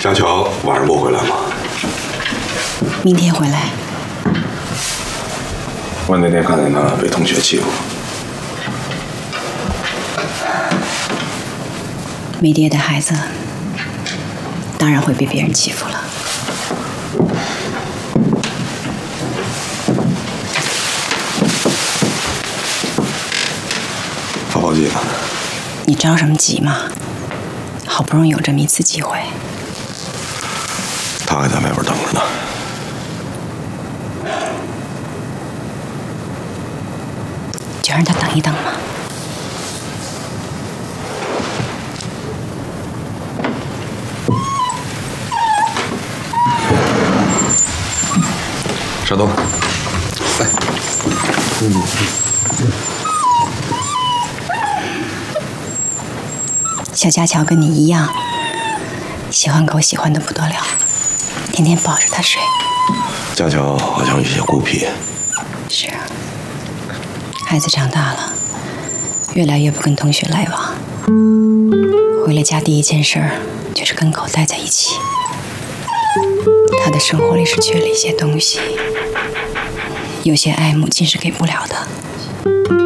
佳乔晚上不回来吗？ 明天回来。 我那天看见他被同学欺负。 没爹的孩子，当然会被别人欺负了。 发报机了。 你着什么急嘛？好不容易有这么一次机会。 他还在外边等着呢。 就让他等一等嘛。 沙东，来。 小佳乔跟你一样，喜欢狗喜欢的不得了，天天抱着他睡。 佳乔好像有些孤僻。 是啊，孩子长大了，越来越不跟同学来往。回了家第一件事就是跟狗待在一起。他的生活里是缺了一些东西，有些爱母亲是给不了的。